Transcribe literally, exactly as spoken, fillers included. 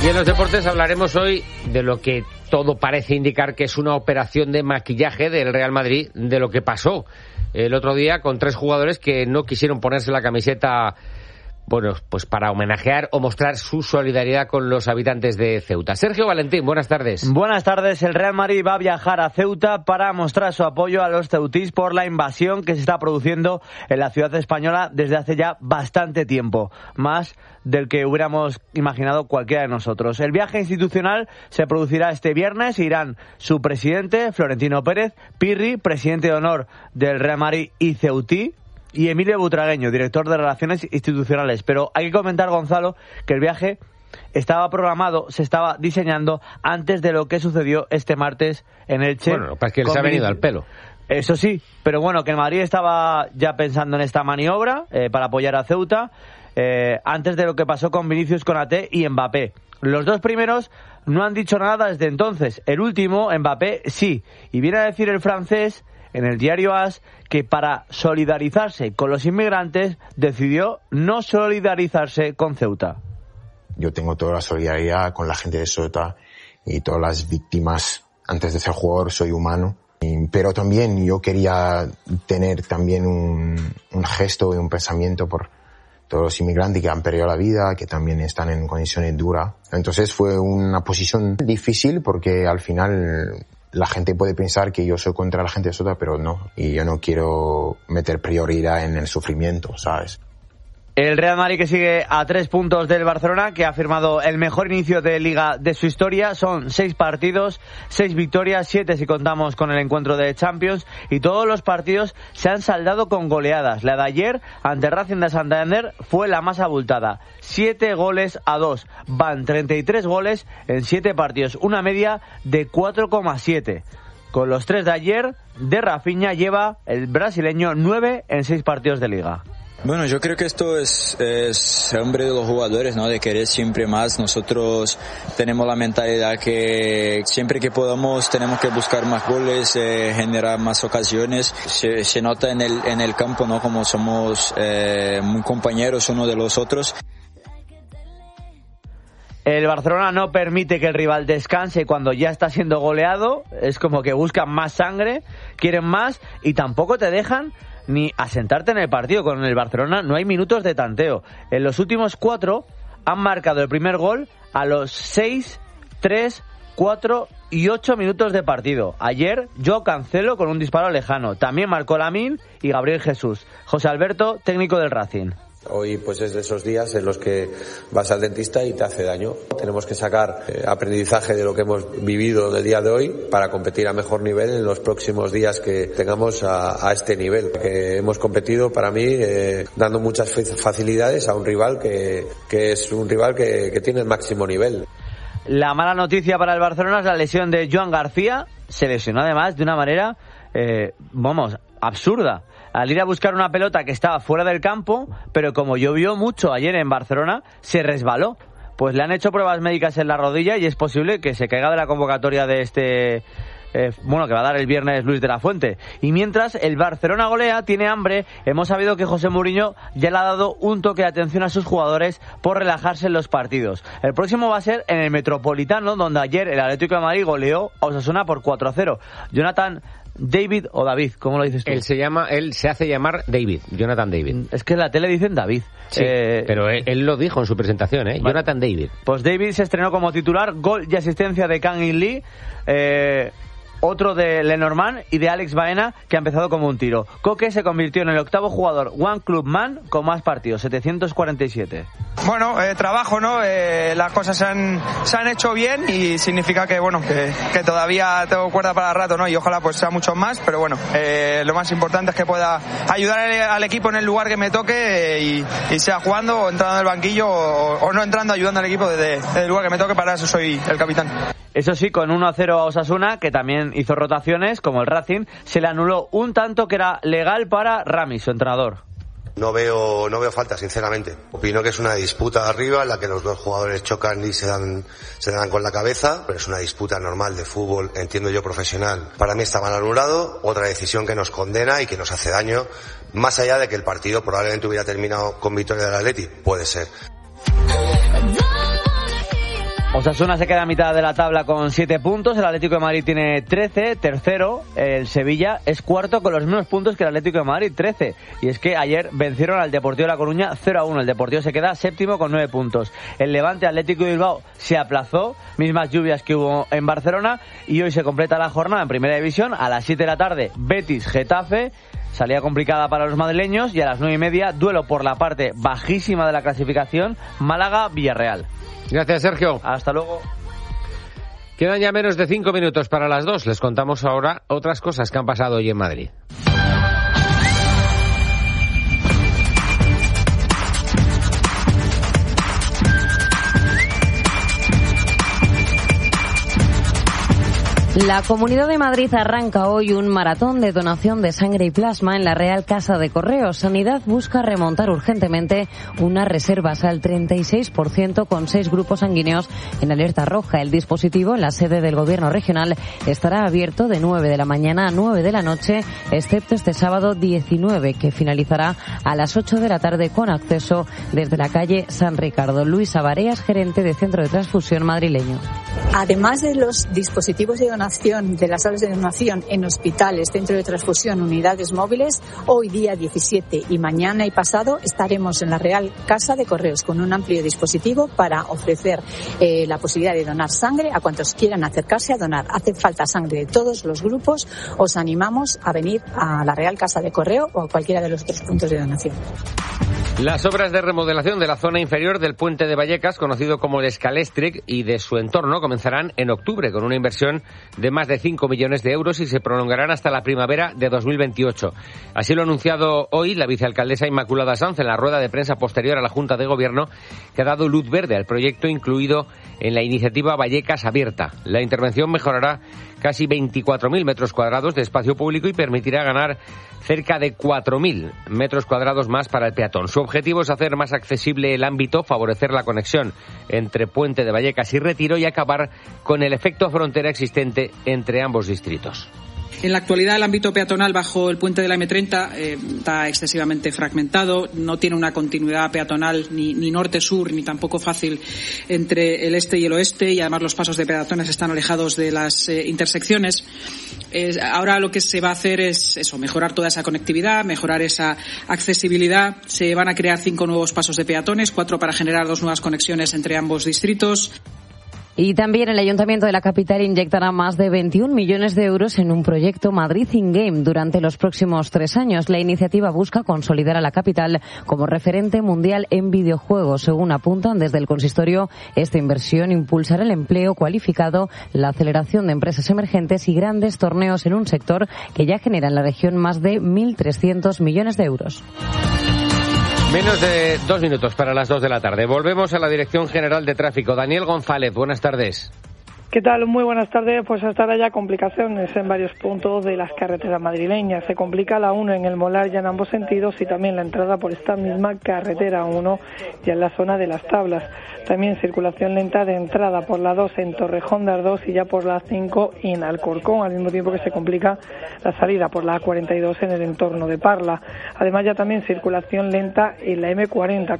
Y en los deportes hablaremos hoy de lo que todo parece indicar que es una operación de maquillaje del Real Madrid, de lo que pasó el otro día con tres jugadores que no quisieron ponerse la camiseta, bueno, pues para homenajear o mostrar su solidaridad con los habitantes de Ceuta. Sergio Valentín, buenas tardes. Buenas tardes. El Real Madrid va a viajar a Ceuta para mostrar su apoyo a los ceutís por la invasión que se está produciendo en la ciudad española desde hace ya bastante tiempo, más del que hubiéramos imaginado cualquiera de nosotros. El viaje institucional se producirá este viernes. Irán su presidente, Florentino Pérez, Pirri, presidente de honor del Real Madrid y ceutí, y Emilio Butragueño, director de Relaciones Institucionales. Pero hay que comentar, Gonzalo, que el viaje estaba programado, se estaba diseñando antes de lo que sucedió este martes en Elche. Bueno, lo que pasa es que les ha venido al pelo. Eso sí, pero bueno, que el Madrid estaba ya pensando en esta maniobra eh, para apoyar a Ceuta, eh, antes de lo que pasó con Vinicius Konaté y Mbappé. Los dos primeros no han dicho nada desde entonces. El último, Mbappé, sí. Y viene a decir el francés en el diario AS que para solidarizarse con los inmigrantes decidió no solidarizarse con Ceuta. Yo tengo toda la solidaridad con la gente de Ceuta y todas las víctimas. Antes de ser jugador soy humano, pero también yo quería tener también un, un gesto y un pensamiento por todos los inmigrantes que han perdido la vida, que también están en condiciones duras. Entonces fue una posición difícil porque al final la gente puede pensar que yo soy contra la gente de Ceuta, pero no. Y yo no quiero meter prioridad en el sufrimiento, ¿sabes? El Real Madrid, que sigue a tres puntos del Barcelona, que ha firmado el mejor inicio de Liga de su historia. Son seis partidos, seis victorias, siete si contamos con el encuentro de Champions. Y todos los partidos se han saldado con goleadas. La de ayer, ante Racing de Santander, fue la más abultada. Siete goles a dos. Van treinta y tres goles en siete partidos. Una media de cuatro coma siete. Con los tres de ayer, de Rafinha lleva el brasileño nueve en seis partidos de Liga. Bueno, yo creo que esto es, es hambre de los jugadores, ¿no? De querer siempre más. Nosotros tenemos la mentalidad que siempre que podamos tenemos que buscar más goles, eh, generar más ocasiones. Se, se nota en el, en el campo, ¿no? Como somos eh, muy compañeros uno de los otros. El Barcelona no permite que el rival descanse cuando ya está siendo goleado. Es como que buscan más sangre, quieren más y tampoco te dejan ni asentarte en el partido. Con el Barcelona no hay minutos de tanteo. En los últimos cuatro han marcado el primer gol a los seis, tres, cuatro y ocho minutos de partido. Ayer, Joao Cancelo con un disparo lejano. También marcó Lamine y Gabriel Jesús. José Alberto, técnico del Racing. Hoy pues es de esos días en los que vas al dentista y te hace daño. Tenemos que sacar eh, aprendizaje de lo que hemos vivido del día de hoy para competir a mejor nivel en los próximos días que tengamos a, a este nivel. Que hemos competido para mí eh, dando muchas facilidades a un rival que, que es un rival que, que tiene el máximo nivel. La mala noticia para el Barcelona es la lesión de Joan García. Se lesionó además de una manera, eh, vamos, absurda. Al ir a buscar una pelota que estaba fuera del campo, pero como llovió mucho ayer en Barcelona, se resbaló. Pues le han hecho pruebas médicas en la rodilla y es posible que se caiga de la convocatoria de este... Eh, bueno, que va a dar el viernes Luis de la Fuente. Y mientras el Barcelona golea, tiene hambre, hemos sabido que José Mourinho ya le ha dado un toque de atención a sus jugadores por relajarse en los partidos. El próximo va a ser en el Metropolitano, donde ayer el Atlético de Madrid goleó a Osasuna por cuatro a cero. Jonathan David o David, ¿cómo lo dices tú? Él se llama, él se hace llamar David, Jonathan David. Es que en la tele dicen David. Sí, eh, pero él, él lo dijo en su presentación, ¿eh? Vale. Jonathan David. Pues David se estrenó como titular, gol y asistencia de Kang In Lee, eh... otro de Lenormand y de Alex Baena, que ha empezado como un tiro. Coque se convirtió en el octavo jugador One Club Man con más partidos, setecientos cuarenta y siete. Bueno, eh, trabajo, ¿no? Eh, las cosas se han, se han hecho bien y significa que, bueno, que, que todavía tengo cuerda para rato, ¿no? Y ojalá pues sea mucho más, pero bueno, eh, lo más importante es que pueda ayudar al, al equipo en el lugar que me toque eh, y, y sea jugando o entrando en el banquillo o, o no entrando, ayudando al equipo desde, desde el lugar que me toque. Para eso soy el capitán. Eso sí, con uno a cero a Osasuna, que también hizo rotaciones, como el Racing, se le anuló un tanto que era legal para Rami, su entrenador. No veo, no veo falta, sinceramente. Opino que es una disputa arriba en la que los dos jugadores chocan y se dan, se dan con la cabeza, pero es una disputa normal de fútbol, entiendo yo, profesional. Para mí está mal anulado, otra decisión que nos condena y que nos hace daño, más allá de que el partido probablemente hubiera terminado con victoria del Atleti, puede ser. Osasuna se queda a mitad de la tabla con siete puntos, el Atlético de Madrid tiene trece, tercero, el Sevilla es cuarto con los mismos puntos que el Atlético de Madrid, trece. Y es que ayer vencieron al Deportivo de La Coruña cero a uno, el Deportivo se queda séptimo con nueve puntos. El Levante Atlético de Bilbao se aplazó, mismas lluvias que hubo en Barcelona, y hoy se completa la jornada en Primera División. A las siete de la tarde, Betis Getafe, salida complicada para los madrileños, y a las nueve y media, duelo por la parte bajísima de la clasificación, Málaga Villarreal. Gracias, Sergio. Hasta luego. Quedan ya menos de cinco minutos para las dos. Les contamos ahora otras cosas que han pasado hoy en Madrid. La Comunidad de Madrid arranca hoy un maratón de donación de sangre y plasma en la Real Casa de Correos. Sanidad busca remontar urgentemente unas reservas al treinta y seis por ciento con seis grupos sanguíneos en alerta roja. El dispositivo en la sede del Gobierno regional estará abierto de nueve de la mañana a nueve de la noche, excepto este sábado diecinueve, que finalizará a las ocho de la tarde con acceso desde la calle San Ricardo. Luisa Bareas, gerente de Centro de Transfusión madrileño. Además de los dispositivos de donación, de las salas de donación en hospitales, centro de transfusión, unidades móviles, hoy día diecisiete y mañana y pasado estaremos en la Real Casa de Correos con un amplio dispositivo para ofrecer eh, la posibilidad de donar sangre a cuantos quieran acercarse a donar. Hace falta sangre de todos los grupos. Os animamos a venir a la Real Casa de Correo o a cualquiera de los otros puntos de donación. Las obras de remodelación de la zona inferior del puente de Vallecas, conocido como el Scalestric, y de su entorno comenzarán en octubre con una inversión de más de cinco millones de euros y se prolongarán hasta la primavera de dos mil veintiocho. Así lo ha anunciado hoy la vicealcaldesa Inmaculada Sanz en la rueda de prensa posterior a la Junta de Gobierno, que ha dado luz verde al proyecto incluido en la iniciativa Vallecas Abierta. La intervención mejorará casi veinticuatro mil metros cuadrados de espacio público y permitirá ganar cerca de cuatro mil metros cuadrados más para el peatón. Su objetivo es hacer más accesible el ámbito, favorecer la conexión entre Puente de Vallecas y Retiro y acabar con el efecto frontera existente entre ambos distritos. En la actualidad, el ámbito peatonal bajo el puente de la eme treinta eh, está excesivamente fragmentado, no tiene una continuidad peatonal ni, ni norte-sur, ni tampoco fácil entre el este y el oeste, y además los pasos de peatones están alejados de las eh, intersecciones. Eh, ahora lo que se va a hacer es eso, mejorar toda esa conectividad, mejorar esa accesibilidad. Se van a crear cinco nuevos pasos de peatones, cuatro para generar dos nuevas conexiones entre ambos distritos. Y también el Ayuntamiento de la capital inyectará más de veintiún millones de euros en un proyecto Madrid in Game durante los próximos tres años. La iniciativa busca consolidar a la capital como referente mundial en videojuegos. Según apuntan desde el consistorio, esta inversión impulsará el empleo cualificado, la aceleración de empresas emergentes y grandes torneos en un sector que ya genera en la región más de mil trescientos millones de euros. Menos de dos minutos para las dos de la tarde. Volvemos a la Dirección General de Tráfico. Daniel González, buenas tardes. ¿Qué tal? Muy buenas tardes. Pues hasta ahora ya complicaciones en varios puntos de las carreteras madrileñas. Se complica la uno en el Molar ya en ambos sentidos y también la entrada por esta misma carretera uno ya en la zona de las Tablas. También circulación lenta de entrada por la dos en Torrejón de Ardoz y ya por la cinco en Alcorcón, al mismo tiempo que se complica la salida por la cuarenta y dos en el entorno de Parla. Además ya también circulación lenta en la eme cuarenta.